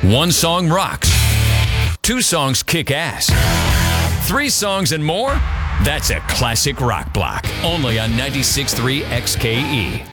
One song rocks. Two songs kick ass. Three songs and more? That's a classic rock block. Only on 96.3 XKE.